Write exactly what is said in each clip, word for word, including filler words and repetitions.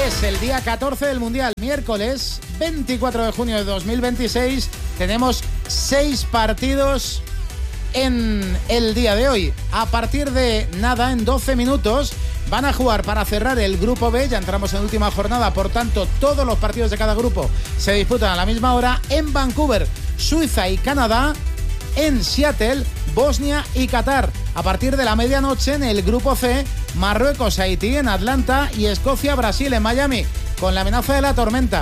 Es el día catorce del Mundial, miércoles veinticuatro de junio de dos mil veintiséis. Tenemos seis partidos en el día de hoy. A partir de nada, en doce minutos, van a jugar para cerrar el grupo B. Ya entramos en última jornada, por tanto, todos los partidos de cada grupo se disputan a la misma hora. En Vancouver, Suiza y Canadá. En Seattle, Bosnia y Qatar. A partir de la medianoche, en el grupo C, Marruecos, Haití en Atlanta y Escocia, Brasil en Miami, con la amenaza de la tormenta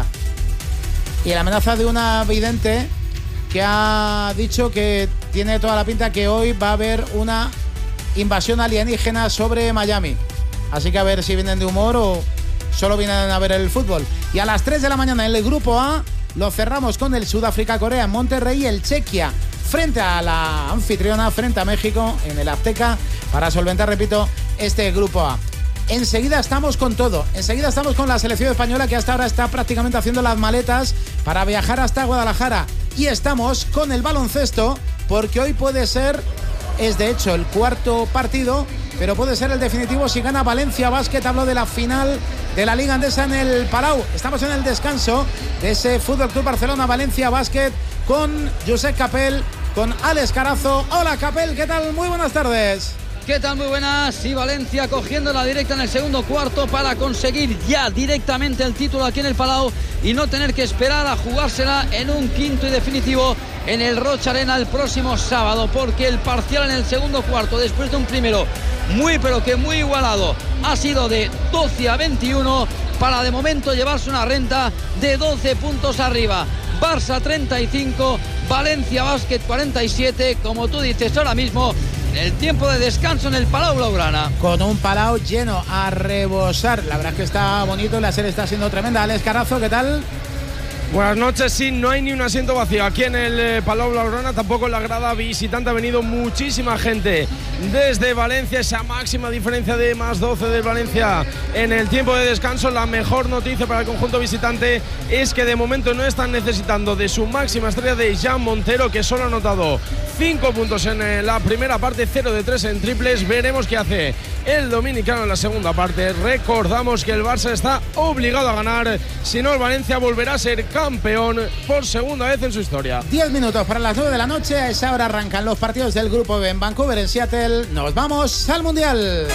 y la amenaza de una vidente que ha dicho que tiene toda la pinta que hoy va a haber una invasión alienígena sobre Miami. Así que a ver si vienen de humor o solo vienen a ver el fútbol. Y a las tres de la mañana en el grupo A lo cerramos con el Sudáfrica-Corea en Monterrey y el Chequia frente a la anfitriona, frente a México en el Azteca, para solventar, repito, este grupo A. Enseguida estamos con todo, enseguida estamos con la selección española, que hasta ahora está prácticamente haciendo las maletas para viajar hasta Guadalajara. Y estamos con el baloncesto, porque hoy puede ser, es de hecho el cuarto partido, pero puede ser el definitivo si gana Valencia Basket. Hablo de la final de la Liga Endesa en el Palau. Estamos en el descanso de ese Fútbol Club Barcelona Valencia Basket con Josep Capel, con Alex Carazo. Hola Capel, ¿qué tal? Muy buenas tardes. ¿Qué tal? Muy buenas. Y Valencia cogiendo la directa en el segundo cuarto para conseguir ya directamente el título aquí en el Palau y no tener que esperar a jugársela en un quinto y definitivo en el Rocha Arena el próximo sábado, porque el parcial en el segundo cuarto, después de un primero muy pero que muy igualado, ha sido de doce a veintiuno para de momento llevarse una renta de doce puntos arriba. Barça treinta y cinco, Valencia Basket cuarenta y siete, como tú dices ahora mismo, el tiempo de descanso en el Palau Blaugrana. Con un Palau lleno a rebosar. La verdad es que está bonito, la serie está siendo tremenda. Alex Carazo, ¿qué tal? Buenas noches. Sí, no hay ni un asiento vacío aquí en el eh, Palau Blaugrana, tampoco en la grada visitante. Ha venido muchísima gente desde Valencia, esa máxima diferencia de más doce de Valencia en el tiempo de descanso. La mejor noticia para el conjunto visitante es que de momento no están necesitando de su máxima estrella, de Jan Montero, que solo ha anotado cinco puntos en la primera parte, cero de tres en triples. Veremos qué hace el dominicano en la segunda parte. Recordamos que el Barça está obligado a ganar, si no el Valencia volverá a ser campeón por segunda vez en su historia. diez minutos para las nueve de la noche. A esa hora arrancan los partidos del grupo B en Vancouver, en Seattle. Nos vamos al Mundial.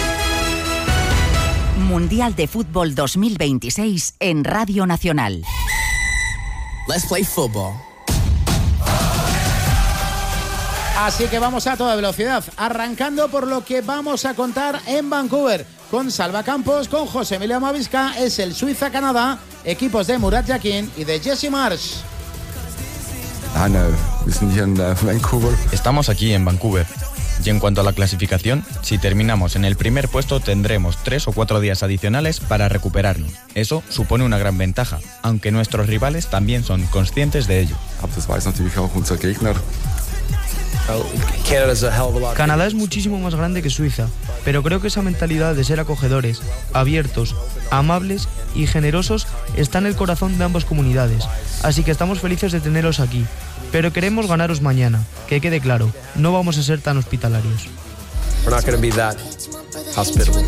Mundial de Fútbol dos mil veintiséis en Radio Nacional. Let's play football. Así que vamos a toda velocidad, arrancando por lo que vamos a contar en Vancouver, con Salva Campos, con José Emilio Mavisca. Es el Suiza-Canadá, equipos de Murat Yakin y de Jesse Marsh. Estamos aquí en Vancouver. Y en cuanto a la clasificación, si terminamos en el primer puesto tendremos tres o cuatro días adicionales para recuperarnos. Eso supone una gran ventaja, aunque nuestros rivales también son conscientes de ello. Canadá es muchísimo más grande que Suiza, pero creo que esa mentalidad de ser acogedores, abiertos, amables y generosos está en el corazón de ambas comunidades, así que estamos felices de teneros aquí, pero queremos ganaros mañana, que quede claro, no vamos a ser tan hospitalarios. We're not going to be that hospitable.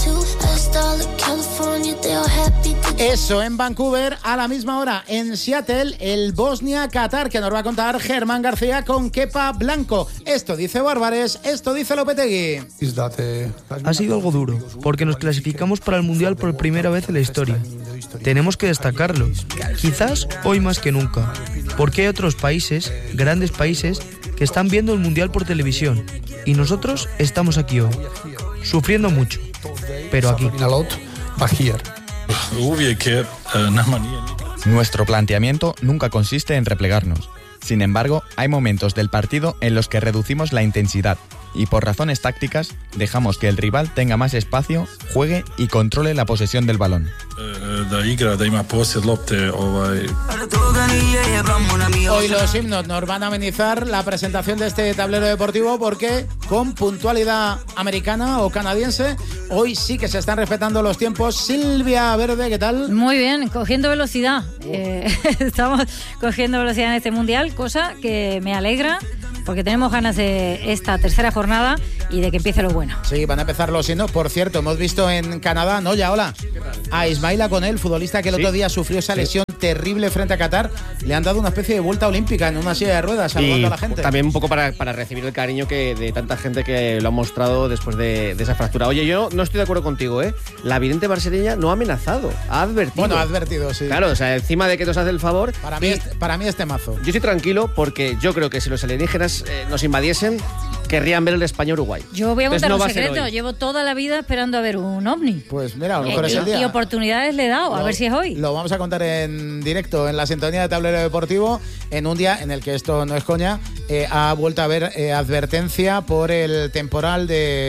Eso en Vancouver. A la misma hora en Seattle, el Bosnia-Qatar, que nos va a contar Germán García con Kepa Blanco. Esto dice Bárbares, esto dice Lopetegui. Ha sido algo duro, porque nos clasificamos para el Mundial por primera vez en la historia. Tenemos que destacarlo, quizás hoy más que nunca, porque hay otros países, grandes países, que están viendo el Mundial por televisión, y nosotros estamos aquí hoy, sufriendo mucho, pero aquí. Nuestro planteamiento nunca consiste en replegarnos. Sin embargo, hay momentos del partido en los que reducimos la intensidad y por razones tácticas dejamos que el rival tenga más espacio, juegue y controle la posesión del balón. Hoy los himnos nos van a amenizar la presentación de este tablero deportivo, porque con puntualidad americana o canadiense, hoy sí que se están respetando los tiempos. Silvia Verde, ¿qué tal? Muy bien, cogiendo velocidad. Eh, estamos cogiendo velocidad en este Mundial, cosa que me alegra, porque tenemos ganas de esta tercera jornada y de que empiece lo bueno. Sí, van a empezar los himnos. Por cierto, hemos visto en Canadá, ¿no? Ya, hola. a Ismaila Conel, futbolista que el ¿Sí? otro día sufrió esa lesión sí. terrible frente a Qatar. Le han dado una especie de vuelta olímpica en una silla de ruedas, saludando y a la gente. También un poco para, para recibir el cariño que de tanta gente que lo ha mostrado después de, de esa fractura. Oye, yo no estoy de acuerdo contigo, ¿eh? La vidente brasileña no ha amenazado, ha advertido. Bueno, ha advertido, sí. Claro, o sea, encima de que nos hace el favor. Para mí, es, para mí es temazo. Yo estoy tranquilo porque yo creo que si los alienígenas eh, nos invadiesen, querrían ver el España-Uruguay. Yo voy a contar no un secreto. Llevo toda la vida esperando a ver un ovni. Pues mira, a lo mejor eh, es el día. Y oportunidades le he dado, lo, a ver si es hoy. Lo vamos a contar en directo en la sintonía de Tablero Deportivo, en un día en el que esto no es coña, eh, ha vuelto a haber eh, advertencia por el temporal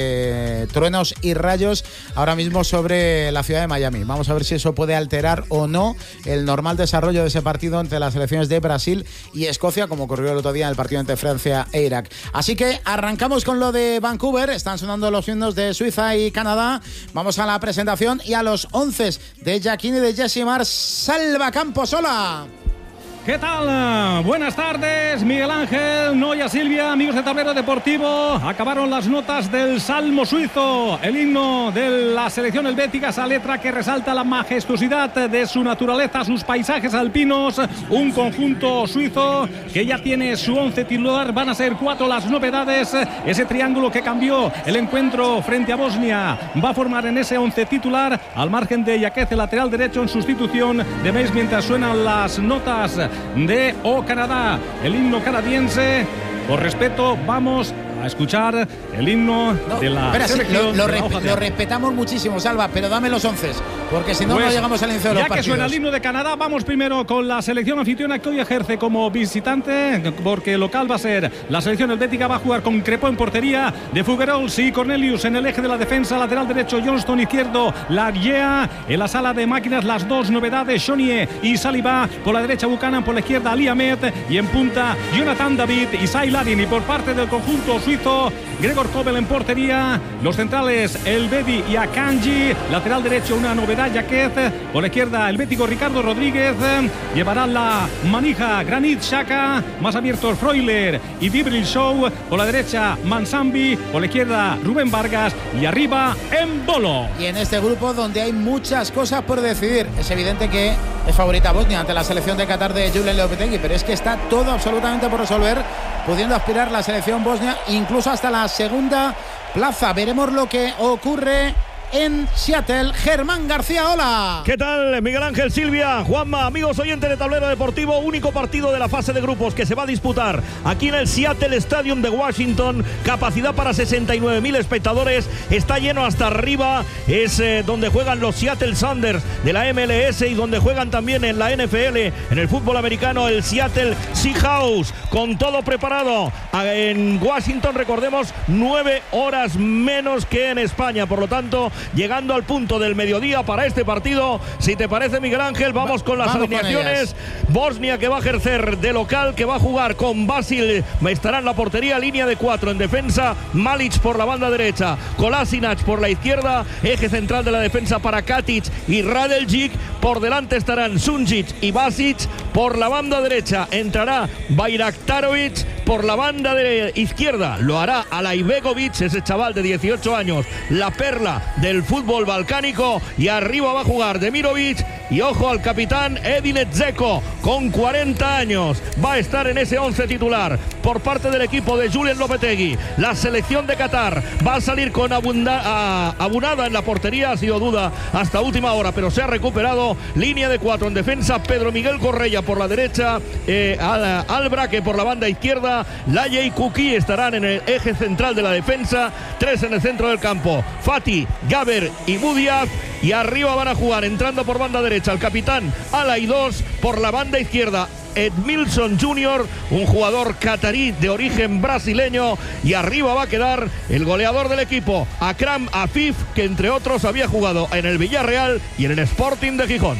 de truenos y rayos ahora mismo sobre la ciudad de Miami. Vamos a ver si eso puede alterar o no el normal desarrollo de ese partido entre las selecciones de Brasil y Escocia, como ocurrió el otro día en el partido entre Francia e Irak. Así que arrancamos con lo de Vancouver. Están sonando los himnos de Suiza y Canadá. Vamos a la presentación y a los once de Jacquini, de Jesse Mars. Salva Campos, hola. ¿Qué tal? Buenas tardes, Miguel Ángel, Noya, Silvia, amigos de Tablero Deportivo. Acabaron las notas del Salmo suizo, el himno de la selección helvética, esa letra que resalta la majestuosidad de su naturaleza, sus paisajes alpinos. Un conjunto suizo que ya tiene su once titular. Van a ser cuatro las novedades. Ese triángulo que cambió el encuentro frente a Bosnia va a formar en ese once titular, al margen de Yaquez, el lateral derecho, en sustitución de Meis, mientras suenan las notas de O Canadá, el himno canadiense. Por respeto, vamos a escuchar el himno no, de la espera, selección. Sí, lo, lo, resp lo respetamos muchísimo, Salva, pero dame los once, porque si no, pues, no llegamos al inicio de los ya partidos. Ya que suena el himno de Canadá, vamos primero con la selección anfitriona, que hoy ejerce como visitante, porque local va a ser la selección helvética. Va a jugar con Crepó en portería, de Figuerols y Cornelius en el eje de la defensa, lateral derecho Johnston, izquierdo Laguea. En la sala de máquinas las dos novedades, Chonier y Saliba, por la derecha Buchanan, por la izquierda Ali Ahmed, y en punta Jonathan David y Sai Ladin. Y por parte del conjunto suizo, Gregor Kobel en portería, los centrales Elvedi y Akanji, lateral derecho una novedad Yaquez, por la izquierda el bético Ricardo Rodríguez, llevará la manija Granit Xhaka, más abiertos Freuler y Dibril Show, por la derecha Mansambi, por la izquierda Rubén Vargas y arriba Embolo. Y en este grupo donde hay muchas cosas por decidir, es evidente que es favorita Bosnia ante la selección de Qatar de Julen Lopetegui, pero es que está todo absolutamente por resolver, pudiendo aspirar la selección bosnia incluso hasta la segunda plaza. Veremos lo que ocurre en Seattle. Germán García, hola. ¿Qué tal, Miguel Ángel, Silvia, Juanma, amigos oyentes de Tablero Deportivo? Único partido de la fase de grupos que se va a disputar aquí en el Seattle Stadium de Washington. Capacidad para sesenta y nueve mil espectadores. Está lleno hasta arriba. Es eh, donde juegan los Seattle Sounders de la M L S y donde juegan también en la N F L, en el fútbol americano, el Seattle Seahawks. Con todo preparado en Washington, recordemos, nueve horas menos que en España. Por lo tanto, llegando al punto del mediodía para este partido. Si te parece, Miguel Ángel, vamos con las vamos alineaciones. Con Bosnia, que va a ejercer de local, que va a jugar con Basil, estará en la portería, línea de cuatro en defensa, Malic por la banda derecha, Kolasinac por la izquierda, eje central de la defensa para Katic y Radeljic, por delante estarán Sunjic y Basic, por la banda derecha entrará Bayraktarovic, por la banda de izquierda lo hará Alaibegovic, ese chaval de dieciocho años, la perla del fútbol balcánico, y arriba va a jugar Demirovic, y ojo al capitán Edin Dzeko, con cuarenta años, va a estar en ese once titular por parte del equipo de Julen Lopetegui. La selección de Qatar va a salir con abunda, a, Abunada en la portería, ha sido duda hasta última hora, pero se ha recuperado. Línea de cuatro en defensa, Pedro Miguel Correia por la derecha, eh, Al, Albraque por la banda izquierda, Laye y Kuki estarán en el eje central de la defensa, tres en el centro del campo, Fati, Gaber y Budiaz, y arriba van a jugar, entrando por banda derecha, el capitán Alaidos, por la banda izquierda Edmilson junior, un jugador catarí de origen brasileño, y arriba va a quedar el goleador del equipo, Akram Afif, que entre otros había jugado en el Villarreal y en el Sporting de Gijón.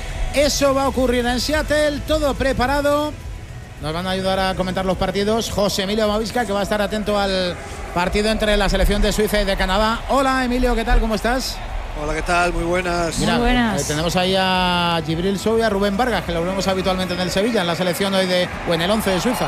Eso va a ocurrir en Seattle, todo preparado. Nos van a ayudar a comentar los partidos José Emilio Mavisca, que va a estar atento al partido entre la selección de Suiza y de Canadá. Hola, Emilio, ¿qué tal? ¿Cómo estás? Hola, ¿qué tal? Muy buenas. Mira, Muy buenas. Eh, tenemos ahí a Djibril Sow y a Rubén Vargas, que lo vemos habitualmente en el Sevilla, en la selección hoy de, o en el once de Suiza.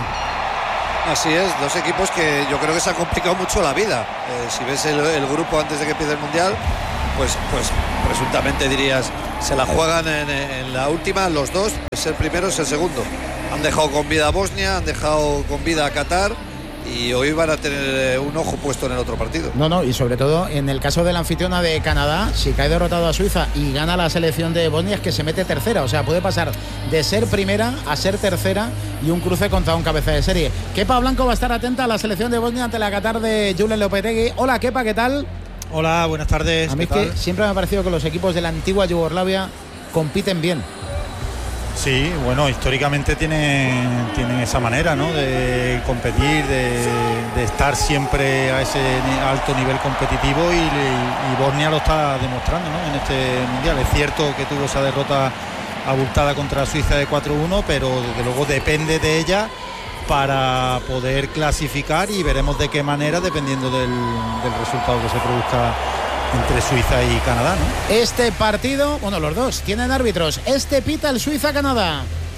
Así es, dos equipos que yo creo que se han complicado mucho la vida. Eh, si ves el, el grupo antes de que empiece el Mundial, pues, pues presuntamente dirías, se la juegan en, en la última los dos, es el primero, es el segundo. Han dejado con vida a Bosnia, han dejado con vida a Qatar y hoy van a tener un ojo puesto en el otro partido. No, no, y sobre todo en el caso de la anfitriona de Canadá, si cae derrotado a Suiza y gana la selección de Bosnia, es que se mete tercera, o sea, puede pasar de ser primera a ser tercera y un cruce contra un cabeza de serie. Kepa Blanco va a estar atenta a la selección de Bosnia ante la Qatar de Julen Lopetegui. Hola Kepa, ¿qué tal? Hola, buenas tardes. A mí es que siempre me ha parecido que los equipos de la antigua Yugoslavia compiten bien. Sí, bueno, históricamente tienen, tienen esa manera, ¿no? De competir, de, de estar siempre a ese alto nivel competitivo y, y Bosnia lo está demostrando, ¿no? En este mundial. Es cierto que tuvo esa derrota abultada contra Suiza de cuatro uno, pero desde luego depende de ella para poder clasificar y veremos de qué manera dependiendo del, del resultado que se produzca entre Suiza y Canadá, ¿no? Este partido, bueno, los dos tienen árbitros. Este pita el Suiza-Canadá.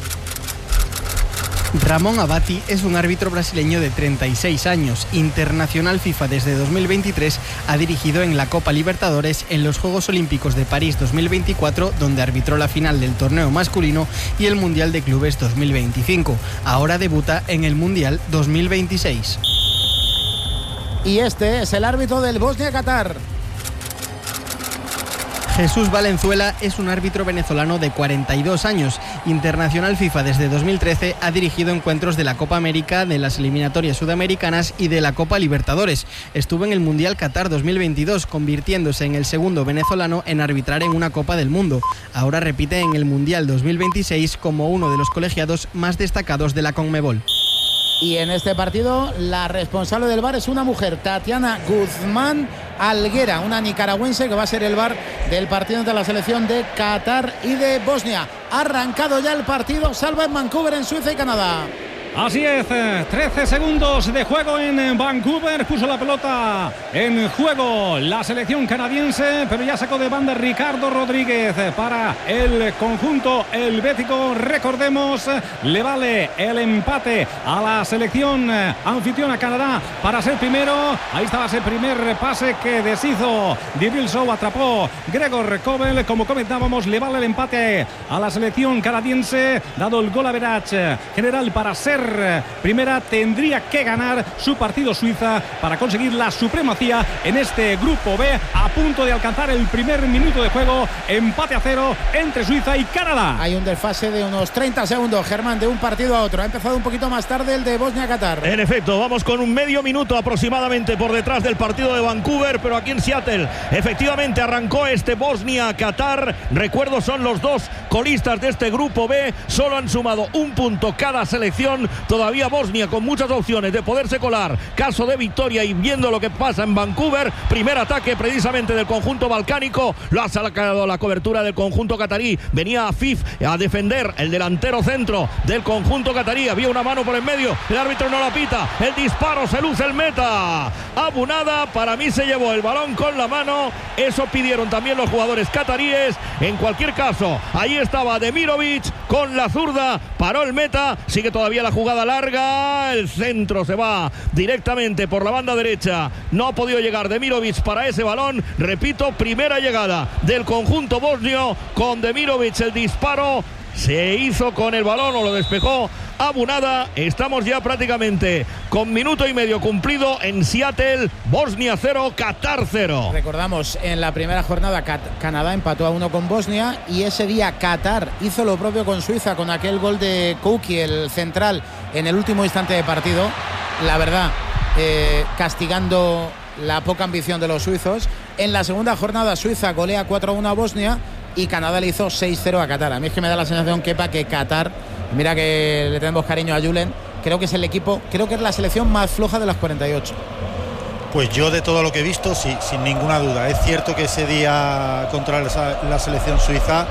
Ramón Abati es un árbitro brasileño de treinta y seis años, internacional FIFA desde dos mil veintitrés, ha dirigido en la Copa Libertadores, en los Juegos Olímpicos de París dos mil veinticuatro, donde arbitró la final del torneo masculino, y el Mundial de Clubes dos mil veinticinco. Ahora debuta en el Mundial dos mil veintiséis. Y este es el árbitro del Bosnia-Qatar. Jesús Valenzuela es un árbitro venezolano de cuarenta y dos años, internacional FIFA desde dos mil trece, ha dirigido encuentros de la Copa América, de las eliminatorias sudamericanas y de la Copa Libertadores. Estuvo en el Mundial Qatar dos mil veintidós, convirtiéndose en el segundo venezolano en arbitrar en una Copa del Mundo. Ahora repite en el Mundial dos mil veintiséis como uno de los colegiados más destacados de la Conmebol. Y en este partido la responsable del V A R es una mujer, Tatiana Guzmán Alguera, una nicaragüense que va a ser el V A R del partido entre la selección de Qatar y de Bosnia. Ha arrancado ya el partido, salva en Vancouver, en Suiza y Canadá. Así es, trece segundos de juego en Vancouver, puso la pelota en juego la selección canadiense, pero ya sacó de banda Ricardo Rodríguez para el conjunto helvético. Recordemos, le vale el empate a la selección anfitriona Canadá para ser primero. Ahí estaba ese primer pase que deshizo Djibril Sow, atrapó Gregor Kobel. Como comentábamos, le vale el empate a la selección canadiense, dado el gol average general para ser primera. Tendría que ganar su partido Suiza para conseguir la supremacía en este grupo B, a punto de alcanzar el primer minuto de juego. Empate a cero entre Suiza y Canadá. Hay un desfase de unos treinta segundos, Germán, de un partido a otro. Ha empezado un poquito más tarde el de Bosnia-Qatar. En efecto, vamos con un medio minuto aproximadamente por detrás del partido de Vancouver, pero aquí en Seattle efectivamente arrancó este Bosnia-Qatar. Recuerdo, son los dos colistas de este grupo B, solo han sumado un punto cada selección. Todavía Bosnia con muchas opciones de poderse colar, caso de victoria, y viendo lo que pasa en Vancouver. Primer ataque precisamente del conjunto balcánico, lo ha sacado la cobertura del conjunto catarí. Venía Afif a defender, el delantero centro del conjunto catarí. Había una mano por en medio, el árbitro no la pita, el disparo, se luce el meta. Abunada, para mí se llevó el balón con la mano, eso pidieron también los jugadores cataríes. En cualquier caso, ahí estaba Demirovic con la zurda, paró el meta, sigue todavía la jugada larga, el centro se va directamente por la banda derecha, no ha podido llegar Demirovic para ese balón. Repito, primera llegada del conjunto bosnio con Demirovic, el disparo se hizo con el balón o lo despejó Abunada. Estamos ya prácticamente con minuto y medio cumplido en Seattle. Bosnia cero, Qatar cero. Recordamos, en la primera jornada Canadá empató a uno con Bosnia, y ese día Qatar hizo lo propio con Suiza con aquel gol de Kouki, el central, en el último instante de partido. La verdad, eh, castigando la poca ambición de los suizos. En la segunda jornada Suiza golea cuatro a uno a Bosnia y Canadá le hizo seis cero a Qatar. A mí es que me da la sensación, Kepa, que Qatar, mira que le tenemos cariño a Julen, creo que es el equipo, creo que es la selección más floja de las cuarenta y ocho. Pues yo, de todo lo que he visto, sí, sin ninguna duda. Es cierto que ese día contra la, la selección suiza,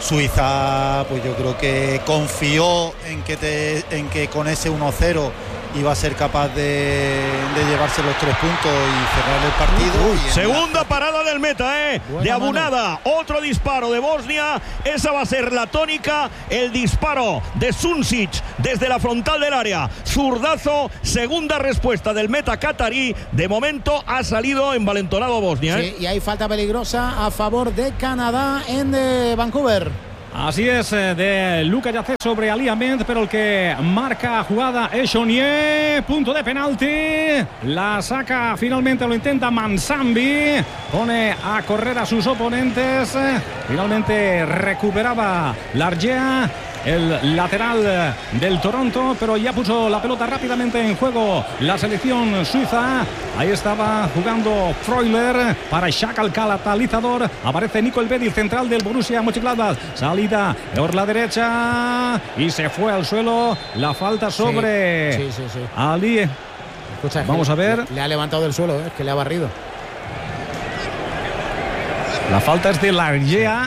Suiza, pues yo creo que confió en que, te, en que con ese uno cero iba a ser capaz de, de llevarse los tres puntos y cerrar el partido. Uh, y segunda la... parada de del meta, ¿eh? Buena de Abunada. mano. Otro disparo de Bosnia. Esa va a ser la tónica. El disparo de Sunčić desde la frontal del área. Zurdazo. Segunda respuesta del meta catarí. De momento ha salido envalentonado Bosnia, ¿eh? Sí, y hay falta peligrosa a favor de Canadá en eh, Vancouver. Así es, de Luka Yacet sobre Ali Ahmed, pero el que marca jugada es Chonier. Punto de penalti. La saca finalmente, lo intenta Mansambi. Pone a correr a sus oponentes. Finalmente recuperaba Largea, el lateral del Toronto, pero ya puso la pelota rápidamente en juego la selección suiza. Ahí estaba jugando Freuler para Xhaka, el catalizador. Aparece Nico Elvedi, central del Borussia Mönchengladbach. Salida por la derecha y se fue al suelo. La falta sobre sí, sí, sí, sí. Ali. Escucha, vamos a ver. Le ha levantado del suelo, ¿eh? Es que le ha barrido. La falta es de Largea.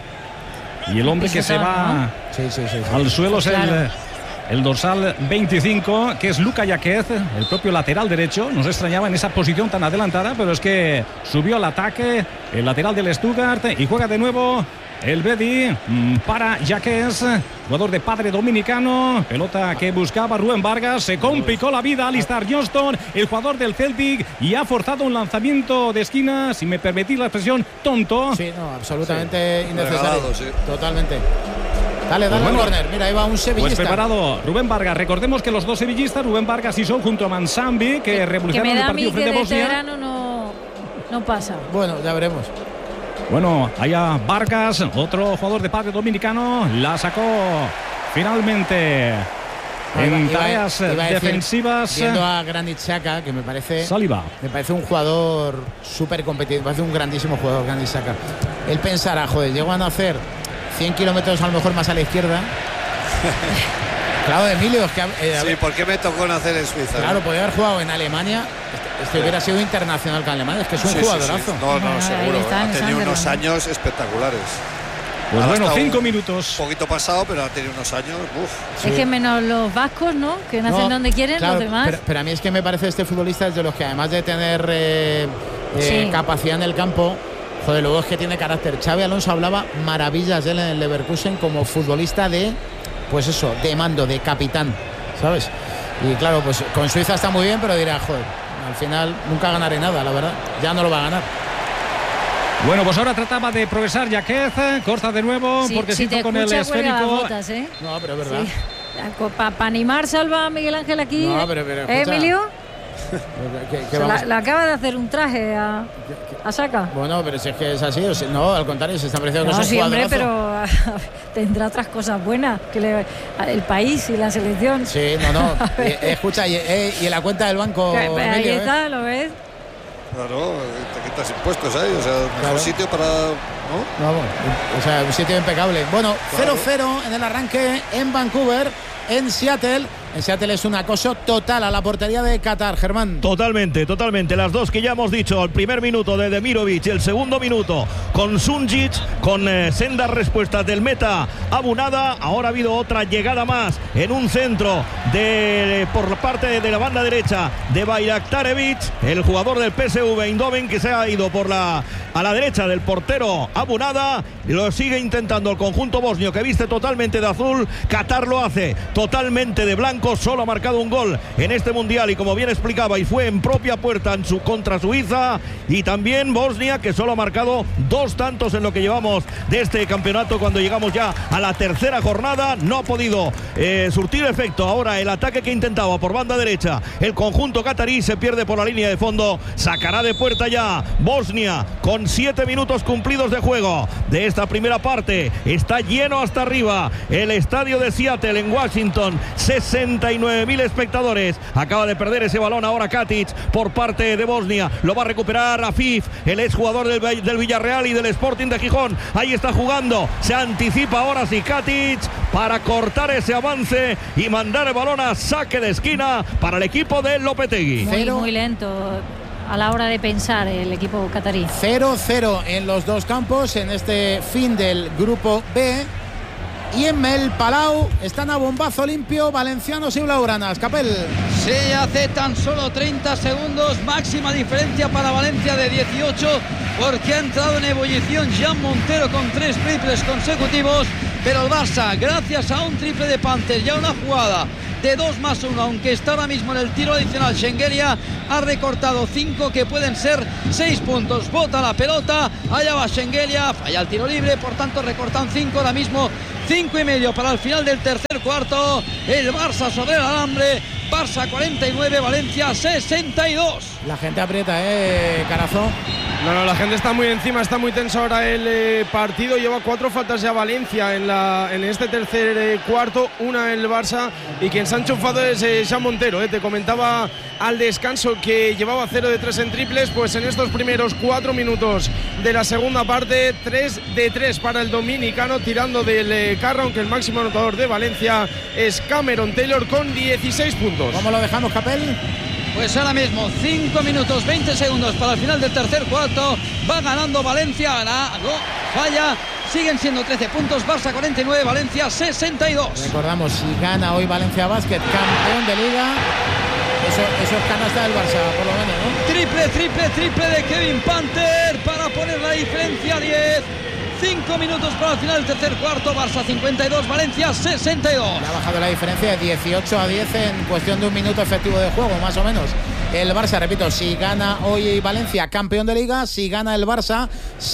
Y el hombre que se va ¿no? sí, sí, sí, sí. al suelo es claro. el, el dorsal veinticinco, que es Luka Yacet, el propio lateral derecho. Nos extrañaba en esa posición tan adelantada, pero es que subió al ataque el lateral del Stuttgart y juega de nuevo el Bedi para Yacet, jugador de padre dominicano. Pelota que buscaba Rubén Vargas. Se complicó la vida Alistair Johnston, el jugador del Celtic, y ha forzado un lanzamiento de esquina, si me permitís la expresión, tonto. Sí, no, absolutamente sí. innecesario. Regalado, sí. Totalmente. Dale, dale Pues al bueno, córner. Mira, ahí va un sevillista. Pues preparado Rubén Vargas. Recordemos que los dos sevillistas, Rubén Vargas y Sol, junto a Mansambi, que, que revolucionaron que me da el partido a mí frente a que de este Bosnia. verano no, no pasa. Bueno, ya veremos. Bueno, allá Vargas, otro jugador de padre dominicano, la sacó finalmente No, en iba, tareas iba, iba a decir, defensivas. Viendo a Granit Xhaka, que me parece Saliba. Me parece un jugador súper competitivo, me parece un grandísimo jugador Granit Xhaka. Él pensará, joder, llego a nacer cien kilómetros a lo mejor más a la izquierda. Claro, Emilio, es que eh, sí, ¿por qué me tocó nacer en Suiza? Claro, podría haber jugado en Alemania. Este hubiera sido internacional con Alemania. Es que es un sí, jugadorazo. Sí, sí. No, no, seguro. Ha tenido unos años espectaculares. Pues Ahora bueno, cinco un, minutos. Un poquito pasado, pero ha tenido unos años. Uf. Es Sí. que menos los vascos, ¿no? Que nacen No, donde quieren, claro, los demás. Pero, pero a mí es que me parece este futbolista es de los que, además de tener eh, eh, Sí. capacidad en el campo, joder, luego es que tiene carácter. Xabi Alonso hablaba maravillas de él en el Leverkusen como futbolista de, pues eso, de mando, de capitán, ¿sabes? Y claro, pues con Suiza está muy bien, pero dirá, joder, al final nunca ganaré nada, la verdad. Ya no lo va a ganar. Bueno, pues ahora trataba de progresar Yacet, corta de nuevo Sí, porque si se te hizo con el escucha, cuelga las esférico. botas, ¿eh? No, pero es verdad. Para animar, salva a Miguel Ángel aquí. No, pero- pero ¿Eh, escucha. Emilio? ¿Qué- qué Se vamos- la, le acaba de hacer un traje a, a Xhaka. Bueno, pero si es que es así, o sea, no, al contrario, se está pareciendo No, que es un sí, hombre, jugadorazo. pero tendrá otras cosas buenas que le- el país y la selección. Sí, no, no. Eh, eh, escucha, y, eh, y en la cuenta del banco, Que- Ahí Emilio, ¿eh? está, ¿lo ves? Claro, te quitas impuestos ahí. O sea, mejor Claro. sitio para. ¿no? Vamos, o sea, un sitio impecable. Bueno, cero cero en el arranque en Vancouver, en Seattle. En Seattle es un acoso total a la portería de Qatar, Germán. Totalmente, totalmente. Las dos que ya hemos dicho, el primer minuto de Demirovic y el segundo minuto con Sunčić, con eh, sendas respuestas del meta Abunada. Ahora ha habido otra llegada más en un centro de, por parte de la banda derecha de Bayraktarevic, el jugador del P S V Eindhoven, que se ha ido por la, a la derecha del portero Abunada. Y lo sigue intentando el conjunto bosnio, que viste totalmente de azul. Qatar lo hace totalmente de blanco. Solo ha marcado un gol en este mundial y, como bien explicaba, y fue en propia puerta en su, contra Suiza. Y también Bosnia, que solo ha marcado dos tantos en lo que llevamos de este campeonato. Cuando llegamos ya a la tercera jornada, no ha podido eh, surtir efecto. Ahora el ataque que intentaba por banda derecha el conjunto catarí se pierde por la línea de fondo. Sacará de puerta ya Bosnia con siete minutos cumplidos de juego de esta primera parte. Está lleno hasta arriba el estadio de Seattle en Washington. sesenta y nueve mil espectadores. Acaba de perder ese balón ahora Katic por parte de Bosnia. Lo va a recuperar Afif, el exjugador del, del Villarreal y del Sporting de Gijón. Ahí está jugando. Se anticipa ahora sí Katic para cortar ese avance y mandar el balón a saque de esquina para el equipo de Lopetegui. Muy, muy lento a la hora de pensar el equipo catarí. cero cero en los dos campos en este fin del grupo B. Y en el Palau están a bombazo limpio valencianos y blaugranas. Capel. Se hace tan solo treinta segundos, máxima diferencia para Valencia de dieciocho porque ha entrado en ebullición Jan Montero con tres triples consecutivos, pero el Barça, gracias a un triple de Panter y a una jugada de dos más uno, aunque está ahora mismo en el tiro adicional Shengelia, ha recortado cinco que pueden ser seis puntos. Bota la pelota, allá va Shengelia, falla el tiro libre, por tanto recortan cinco, ahora mismo cinco y medio para el final del tercer cuarto. El Barça sobre el alambre, Barça cuarenta y nueve, Valencia sesenta y dos. La gente aprieta, eh, Carazo. No, no, la gente está muy encima, está muy tenso ahora el eh, partido. Lleva cuatro faltas ya Valencia en, la, en este tercer eh, cuarto, una el Barça, y quien se ha enchufado es eh, Jan Montero. Eh. Te comentaba al descanso que llevaba cero de tres en triples, pues en estos primeros cuatro minutos de la segunda parte, tres de tres para el dominicano, tirando del eh, carro, aunque el máximo anotador de Valencia es Cameron Taylor con dieciséis puntos. ¿Cómo lo dejamos, Capel? Pues ahora mismo cinco minutos veinte segundos para el final del tercer cuarto. Va ganando Valencia, gana, no, falla. Siguen siendo trece puntos, Barça cuarenta y nueve, Valencia sesenta y dos. Recordamos, si gana hoy Valencia Basket, campeón de Liga, eso, eso es canasta del Barça, por lo menos, ¿no? Triple, triple, triple de Kevin Panter para poner la diferencia a diez. cinco minutos para el final del tercer cuarto, Barça cincuenta y dos, Valencia sesenta y dos. Le ha bajado la diferencia de dieciocho a diez en cuestión de un minuto efectivo de juego, más o menos. El Barça, repito, si gana hoy Valencia, campeón de Liga, si gana el Barça,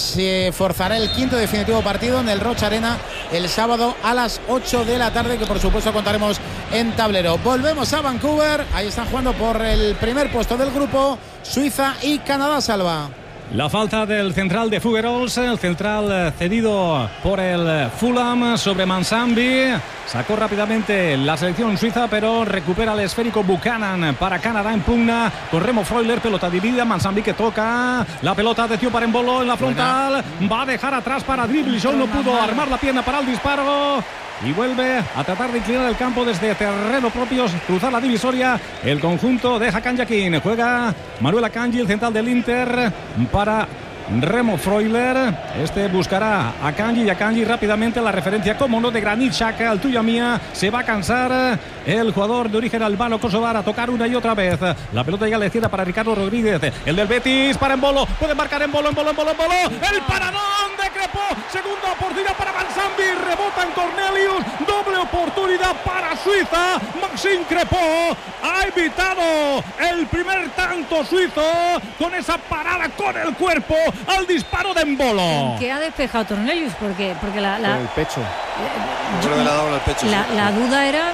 se forzará el quinto y definitivo partido en el Roch Arena el sábado a las ocho de la tarde, que por supuesto contaremos en tablero. Volvemos a Vancouver, ahí están jugando por el primer puesto del grupo Suiza y Canadá. Salva. La falta del central de Figueroles, el central cedido por el Fulham sobre Mansambi. Sacó rápidamente la selección suiza, pero recupera el esférico Buchanan para Canadá en pugna con Remo Freuler, pelota dividida, Mansambi que toca la pelota de Tio Parembolo en la frontal, va a dejar atrás para Dribblisson, no pudo armar la pierna para el disparo y vuelve a tratar de inclinar el campo desde terreno propio, cruzar la divisoria el conjunto de Hakan Yakin. Juega Manuel Akanji, el central del Inter, para Remo Freuler. Este buscará a Akanji y Akanji rápidamente la referencia, como no, de Granit Xhaka, al tuya mía. Se va a cansar el jugador de origen albano kosovar a tocar una y otra vez. La pelota llega a la izquierda para Ricardo Rodríguez, el del Betis, para Embolo, puede marcar Embolo, Embolo, Embolo, Embolo. El paradón de Crepó, segunda oportunidad para Mansambi, rebota en Cornelius, doble oportunidad para Suiza. Maxime Crepó ha evitado el primer tanto suizo con esa parada con el cuerpo al disparo de Embolo. ¿Qué ha despejado Tornelius? Porque, porque la, la, con el pecho. Eh, Creo que le ha dado en el pecho. La, sí. la duda era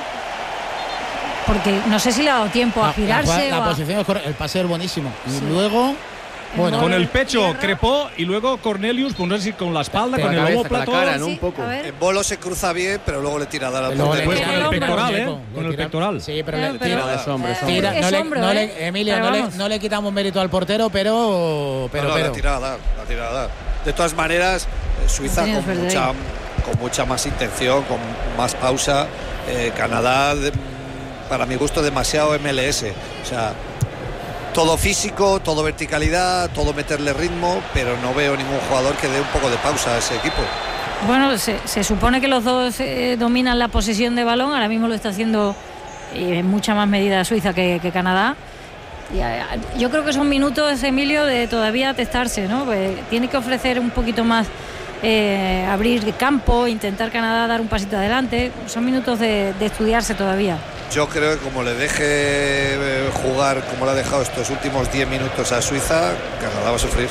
porque no sé si le ha dado tiempo a la, girarse. La, la o a... posición es correcta, el pase es buenísimo. Y Sí. luego, bueno, con el pecho Crepó y luego Cornelius, pues no sé si con la espalda, Con con la el cabeza, con la omóplato. cara, ¿no? Sí, Un poco. a ver. En bolo se cruza bien, pero luego le tira a dar al Luego le Pues tira con el al pectoral, muñeco, ¿eh? le Con el tira- pectoral. Sí, pero, Eh, le pero- tira. es hombre, es eh, hombre. Tira, es no, le, hombro, no ¿eh? le- Emilio, Pero no le, vamos. no le quitamos mérito al portero, pero. pero, No, no, pero. la tirada a dar, la tirada a dar. De todas maneras, eh, Suiza No tienes con verde mucha, ahí. con mucha más intención, con más pausa. Eh, Canadá, de- para mi gusto, demasiado M L S. O sea, todo físico, todo verticalidad, todo meterle ritmo, pero no veo ningún jugador que dé un poco de pausa a ese equipo. Bueno, se, se supone que los dos eh, dominan la posesión de balón. Ahora mismo lo está haciendo eh, en mucha más medida Suiza que, que Canadá. Y, eh, yo creo que son minutos, Emilio, de todavía testarse, ¿no? Pues tiene que ofrecer un poquito más, eh, abrir campo, intentar Canadá dar un pasito adelante. Son minutos de, de estudiarse todavía. Yo creo que como le deje eh, jugar como le ha dejado estos últimos diez minutos a Suiza, Canadá va a sufrir.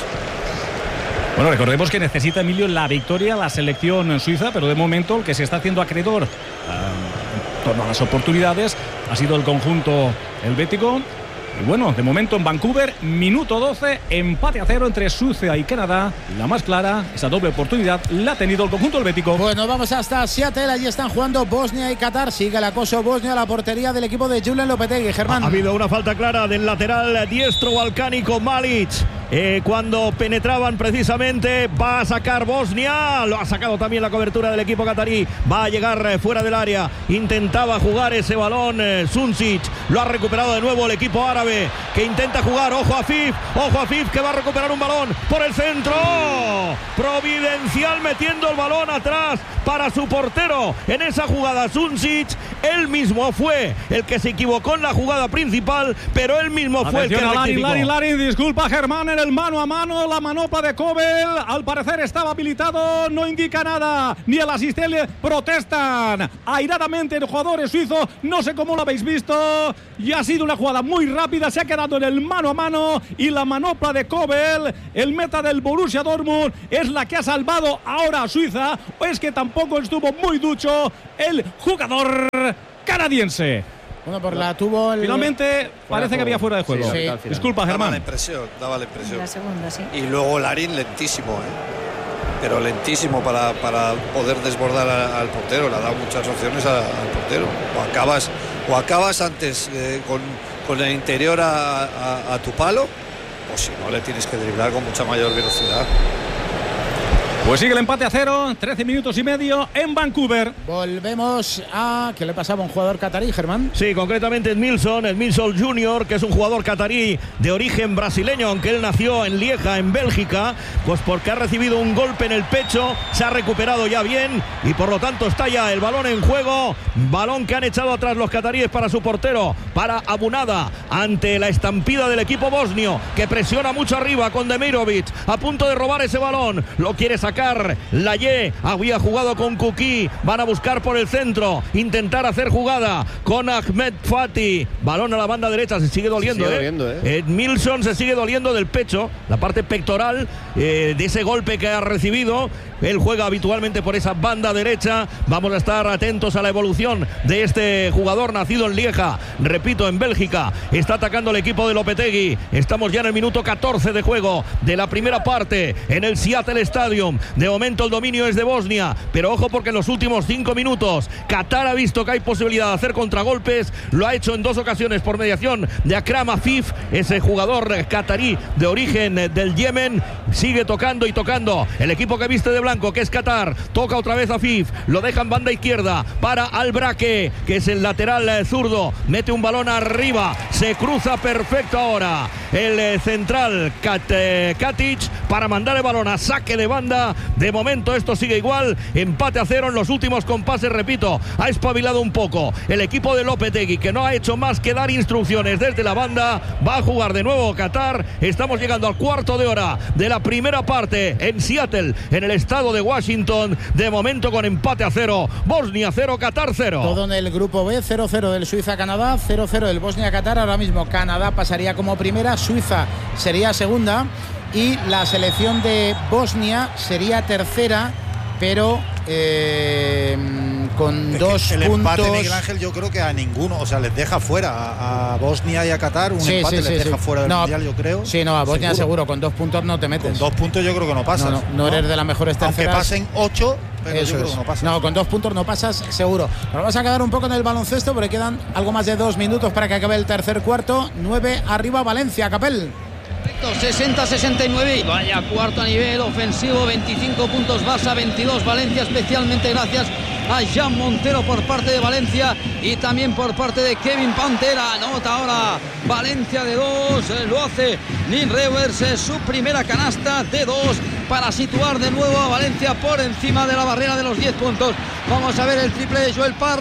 Bueno, recordemos que necesita, Emilio, la victoria la selección suiza, pero de momento el que se está haciendo acreedor uh, en torno a las oportunidades ha sido el conjunto helvético. Y bueno, de momento en Vancouver, minuto doce, empate a cero entre Suiza y Canadá. La más clara, esa doble oportunidad la ha tenido el conjunto helvético. Bueno, vamos hasta Seattle, allí están jugando Bosnia y Qatar. Sigue el acoso Bosnia a la portería del equipo de Julen Lopetegui. Germán. Ha habido una falta clara del lateral diestro balcánico Malic. Eh, cuando penetraban precisamente, va a sacar Bosnia, lo ha sacado también la cobertura del equipo catarí, va a llegar eh, fuera del área, intentaba jugar ese balón eh, Sunčić, lo ha recuperado de nuevo el equipo árabe, que intenta jugar, ojo a Fif, ojo a Fif que va a recuperar un balón por el centro, Providencial metiendo el balón atrás para su portero en esa jugada Sunčić, él mismo fue el que se equivocó en la jugada principal, pero él mismo fue Atención el que a Larin, rectificó. Larin, Larin, disculpa Germán, en el mano a mano, la manopla de Kobel, al parecer estaba habilitado, no indica nada, ni el asistente. Protestan airadamente los jugadores suizos, no sé cómo lo habéis visto, y ha sido una jugada muy rápida, se ha quedado en el mano a mano, y la manopla de Kobel, el meta del Borussia Dortmund, es la que ha salvado ahora a Suiza, o es que tampoco estuvo muy ducho el jugador canadiense. Bueno, por la tuvo el... Finalmente parece que había fuera de juego. Sí, sí. Disculpa, Germán. Daba la impresión, daba la impresión. La segunda, sí. Y luego Larín lentísimo, ¿eh? Pero lentísimo para, para poder desbordar a, al portero. Le ha dado muchas opciones a, al portero. O acabas, o acabas antes eh, con, con el interior a, a, a tu palo, o si no le tienes que driblar con mucha mayor velocidad. Pues sigue el empate a cero, trece minutos y medio en Vancouver. Volvemos a... ¿Qué le pasaba a un jugador catarí, Germán? Sí, concretamente Edmilson, Edmilson junior, que es un jugador catarí de origen brasileño, aunque él nació en Lieja, en Bélgica, pues porque ha recibido un golpe en el pecho, se ha recuperado ya bien y por lo tanto está ya el balón en juego. Balón que han echado atrás los cataríes para su portero, para Abunada, ante la estampida del equipo bosnio, que presiona mucho arriba con Demirovic, a punto de robar ese balón, lo quiere sacar Layé, había jugado con Kuki, van a buscar por el centro, intentar hacer jugada con Ahmed Fati, balón a la banda derecha, se sigue doliendo, se sigue ¿eh? doliendo ¿eh? Edmilson se sigue doliendo del pecho, la parte pectoral eh, de ese golpe que ha recibido. Él juega habitualmente por esa banda derecha. Vamos a estar atentos a la evolución de este jugador nacido en Lieja, repito, en Bélgica. Está atacando el equipo de Lopetegui. Estamos ya en el minuto catorce de juego de la primera parte en el Seattle Stadium. De momento el dominio es de Bosnia, pero ojo porque en los últimos cinco minutos Qatar ha visto que hay posibilidad de hacer contragolpes. Lo ha hecho en dos ocasiones por mediación de Akram Afif, ese jugador qatarí de origen del Yemen. Sigue tocando y tocando el equipo que viste de blanco, que es Qatar. Toca otra vez a Afif, lo deja en banda izquierda para Albraque, que es el lateral zurdo. Mete un balón arriba, se cruza perfecto ahora el central Kat, eh, Katic para mandar el balón a saque de banda. De momento esto sigue igual, empate a cero en los últimos compases, repito, ha espabilado un poco el equipo de Lopetegui, que no ha hecho más que dar instrucciones desde la banda. Va a jugar de nuevo Qatar. Estamos llegando al cuarto de hora de la primera parte en Seattle, en el estado de Washington, de momento con empate a cero, Bosnia cero, Qatar cero. Todo en el grupo B, cero cero del Suiza-Canadá, cero cero del Bosnia-Qatar. Ahora mismo Canadá pasaría como primera, Suiza sería segunda y la selección de Bosnia sería tercera, pero eh, con es dos el puntos. Empate, Miguel Ángel, yo creo que a ninguno, o sea, les deja fuera a, a Bosnia y a Qatar. Un sí, empate sí, les sí, deja sí. fuera del no, mundial, yo creo. Sí, no, a Bosnia seguro. seguro, con dos puntos no te metes. Con dos puntos yo creo que no pasas. No, no, no, no eres de las mejores terceras. Aunque pasen ocho, pero Eso yo creo es. que no pasas. No, con dos puntos no pasas, seguro. Nos vamos a quedar un poco en el baloncesto porque quedan algo más de dos minutos para que acabe el tercer cuarto. nueve arriba Valencia, Capel. sesenta sesenta y nueve y vaya cuarto a nivel ofensivo, veinticinco puntos Barça, veintidós Valencia, especialmente gracias a Jan Montero por parte de Valencia y también por parte de Kevin Pantera. Anota ahora Valencia de dos, lo hace Neil Rewers, su primera canasta de dos para situar de nuevo a Valencia por encima de la barrera de los diez puntos. Vamos a ver el triple de Joel Parra,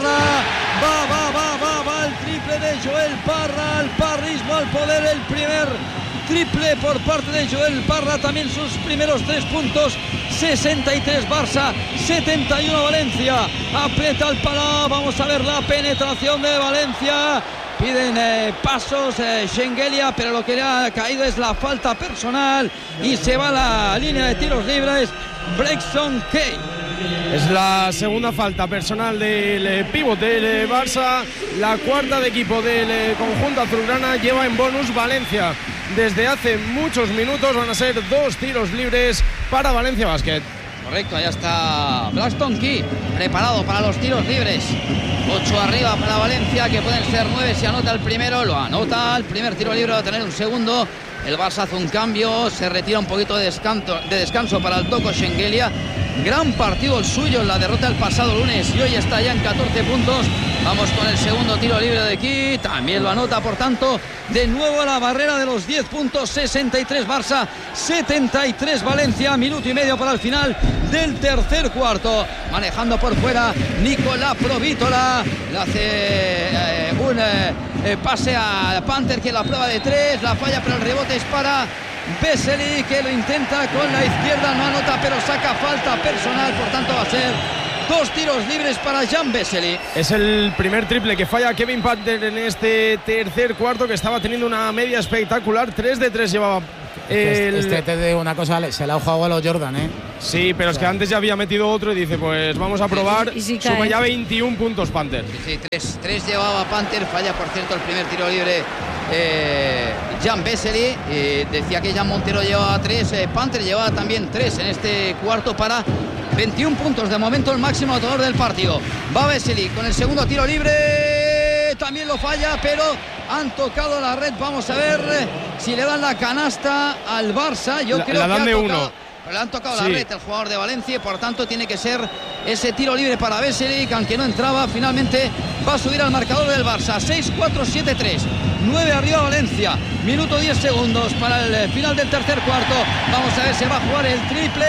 va, va, va, va, va el triple de Joel Parra, el parrismo al poder, el primer triple por parte de Joel Parra, también sus primeros tres puntos. Sesenta y tres Barça, setenta y uno Valencia. Aprieta el palo, vamos a ver la penetración de Valencia. Piden eh, pasos eh, Schengelia, pero lo que le ha caído es la falta personal y se va a la línea de tiros libres Braxton Kay. Es la segunda falta personal del eh, pívot del eh, Barça, la cuarta de equipo del eh, conjunto azulgrana. Lleva en bonus Valencia desde hace muchos minutos. Van a ser dos tiros libres para Valencia Basket. Correcto, allá está Braxton Key preparado para los tiros libres. Ocho arriba para Valencia, que pueden ser nueve si anota el primero. Lo anota, el primer tiro libre va a tener un segundo. El Barça hace un cambio, se retira un poquito de descanso, de descanso para el Toko Schengelia. Gran partido el suyo en la derrota del pasado lunes y hoy está ya en catorce puntos. Vamos con el segundo tiro libre de aquí, también lo anota, por tanto, de nuevo a la barrera de los diez puntos. Sesenta y tres Barça, setenta y tres Valencia, minuto y medio para el final del tercer cuarto. Manejando por fuera Nicolás Provítola, le hace eh, un eh, pase a Panther, que la prueba de tres, la falla, pero el rebote es para Vesely, que lo intenta con la izquierda, no anota, pero saca falta personal, por tanto va a ser dos tiros libres para Jan Vesely. Es el primer triple que falla Kevin Panther en este tercer cuarto, que estaba teniendo una media espectacular. tres de tres llevaba. El... Este, te digo una cosa, se la ha jugado a los Jordan, ¿eh? Sí, pero es que antes ya había metido otro y dice, pues vamos a probar. Y si Suma cae. ya veintiún puntos Panther. Sí, sí, tres, tres llevaba Panther, falla por cierto el primer tiro libre eh, Jan Vesely. Eh, decía que Jan Montero llevaba tres, eh, Panther llevaba también tres en este cuarto para veintiún puntos. De momento el máximo anotador del partido. Va Vesely con el segundo tiro libre, también lo falla, pero han tocado la red. Vamos a ver si le dan la canasta al Barça. Yo la, creo la dan que de tocado, uno. le han tocado Sí. la red el jugador de Valencia, y por tanto tiene que ser ese tiro libre para Vesely, que aunque no entraba, finalmente va a subir al marcador del Barça. seis cuatro siete tres, nueve arriba Valencia, minuto diez segundos para el final del tercer cuarto. Vamos a ver si va a jugar el triple.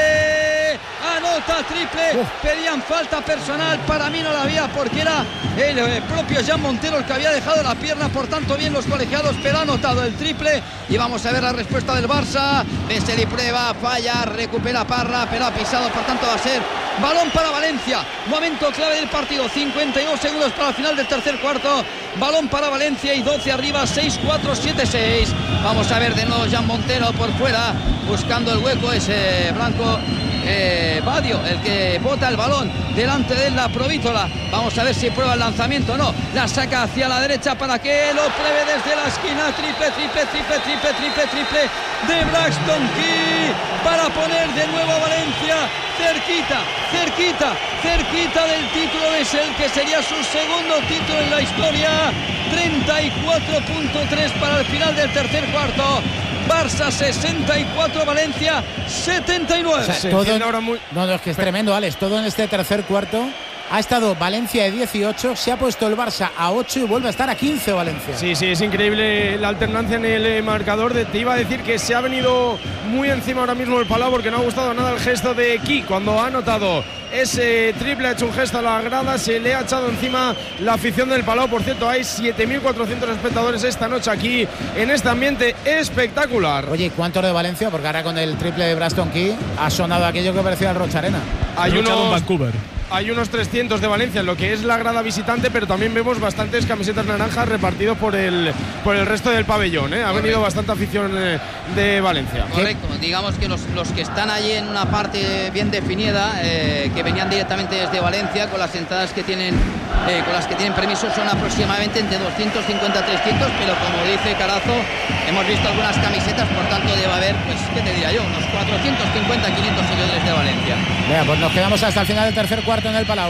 Anota triple. Uf. Pedían falta personal, para mí no la había, porque era el eh, propio Jan Montero el que había dejado la pierna. Por tanto, bien los colegiados, pero ha anotado el triple. Y vamos a ver la respuesta del Barça. Vesely prueba, falla, recupera Parra, pero ha pisado, por tanto va a ser balón para Valencia. Momento clave del partido, cincuenta y dos segundos para el final del tercer cuarto. Balón para Valencia y doce arriba, seis cuatro siete seis. Vamos a ver de nuevo Jan Montero por fuera, buscando el hueco, ese blanco eh, Badio, el que bota el balón delante de la Provítola. Vamos a ver si prueba el lanzamiento o no. La saca hacia la derecha para que lo pruebe desde la esquina. Triple, triple, triple, triple, triple, triple de Braxton Key para poner de nuevo a Valencia cerquita, cerquita, cerquita del título. Es el que sería su segundo título en la historia. treinta y cuatro punto tres para el final del tercer cuarto. Barça sesenta y cuatro, Valencia setenta y nueve. O sea, todo en, muy... No, no, es que es tremendo, Alex. Todo en este tercer cuarto ha estado Valencia de dieciocho, se ha puesto el Barça a ocho y vuelve a estar a quince Valencia. Sí, sí, es increíble la alternancia en el marcador. De, te iba a decir que se ha venido muy encima ahora mismo el Palau, porque no ha gustado nada el gesto de Ki cuando ha anotado ese triple. Ha hecho un gesto a la grada, se le ha echado encima la afición del Palau. Por cierto, hay siete mil cuatrocientos espectadores esta noche aquí en este ambiente espectacular. Oye, ¿cuántos de Valencia? Porque ahora con el triple de Braxton Key ha sonado aquello que parecía el Rocha Arena. Hay unos, Vancouver. Hay unos trescientos de Valencia en lo que es la grada visitante, pero también vemos bastantes camisetas naranjas repartidos por el, por el resto del pabellón, ¿eh? Ha Correcto. venido bastante afición eh, de Valencia. Correcto, digamos que los, los que están allí en una parte bien definida, eh, que venían directamente desde Valencia, con las entradas que tienen, eh, con las que tienen permiso, son aproximadamente entre doscientos cincuenta a trescientos, pero como dice Carazo, hemos visto algunas camisetas, por tanto debe haber, pues, ¿qué te diría yo? Unos cuatrocientos cincuenta a quinientos seguidores de Valencia. Venga, pues nos quedamos hasta el final del tercer cuarto en el Palau.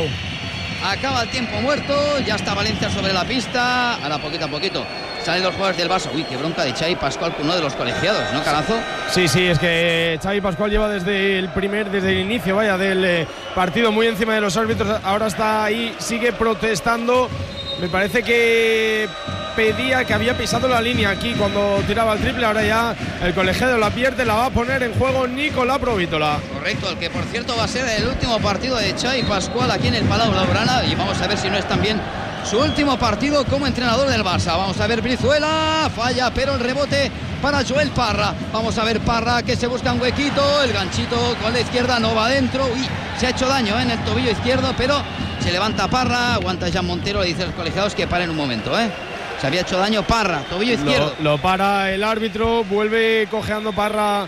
Acaba el tiempo muerto, ya está Valencia sobre la pista. Ahora poquito a poquito salen los jugadores del Barça. Uy, qué bronca de Xavi Pascual, uno de los colegiados, ¿no, Carazo? Sí, sí, es que Xavi Pascual lleva desde el primer, desde el inicio, vaya, del eh, partido muy encima de los árbitros. Ahora está ahí, sigue protestando. Me parece que pedía que había pisado la línea aquí cuando tiraba el triple. Ahora ya el colegiado la pierde, la va a poner en juego Nicolás Provítola. Correcto, el que por cierto va a ser el último partido de Xavi Pascual aquí en el Palau Blaugrana, y vamos a ver si no es también su último partido como entrenador del Barça. Vamos a ver Brizuela, falla, pero el rebote para Joel Parra. Vamos a ver Parra, que se busca un huequito, el ganchito con la izquierda no va adentro. Uy, se ha hecho daño, ¿eh?, en el tobillo izquierdo, pero se levanta Parra, aguanta Jan Montero, le dice a los colegiados que paren un momento, ¿eh? Se había hecho daño Parra, tobillo izquierdo. Lo, lo para el árbitro, vuelve cojeando Parra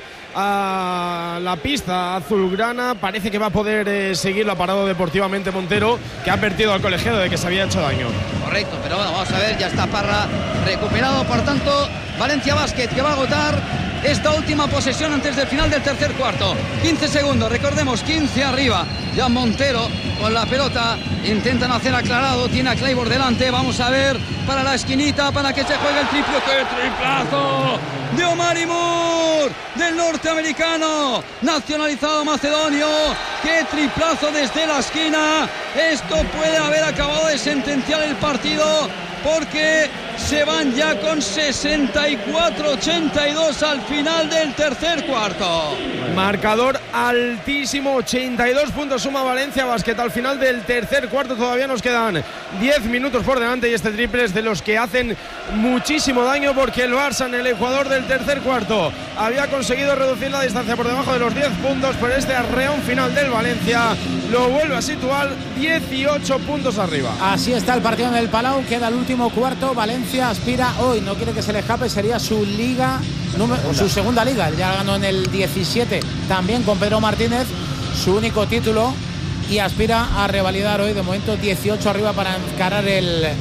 a la pista azulgrana. Parece que va a poder eh, seguirlo, ha parado deportivamente Montero, que ha advertido al colegiado de que se había hecho daño. Correcto, pero bueno, vamos a ver, ya está Parra recuperado. Por tanto, Valencia Basket, que va a agotar esta última posesión antes del final del tercer cuarto. quince segundos, recordemos, quince arriba. Ya Montero con la pelota, intentan hacer aclarado, tiene a Claiborne delante. Vamos a ver para la esquinita, para que se juegue el triple. ¡Qué triplazo de Omari Moore, del norteamericano nacionalizado macedonio! ¡Qué triplazo desde la esquina! Esto puede haber acabado de sentenciar el partido. porque se van ya con sesenta y cuatro ochenta y dos al final del tercer cuarto. Marcador altísimo, ochenta y dos puntos suma Valencia Basket al final del tercer cuarto. Todavía nos quedan diez minutos por delante y este triple es de los que hacen muchísimo daño, porque el Barça en el Ecuador del tercer cuarto había conseguido reducir la distancia por debajo de los diez puntos, pero este arreón final del Valencia lo vuelve a situar dieciocho puntos arriba. Así está el partido en el Palau, queda el último cuarto. Valencia aspira hoy, no quiere que se le escape, sería su liga número, su segunda liga, ya ganó en el diecisiete también con Pedro Martínez, su único título, y aspira a revalidar hoy de momento dieciocho arriba para encarar el